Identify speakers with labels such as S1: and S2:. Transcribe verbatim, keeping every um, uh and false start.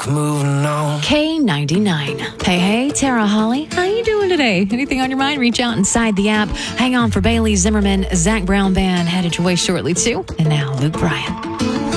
S1: moving on.
S2: K ninety-nine. Hey, hey, Tara Holly. How you doing today? Anything on your mind? Reach out inside the app. Hang on for Bailey Zimmerman, Zach Brown Band headed your way shortly too. And now Luke Bryan.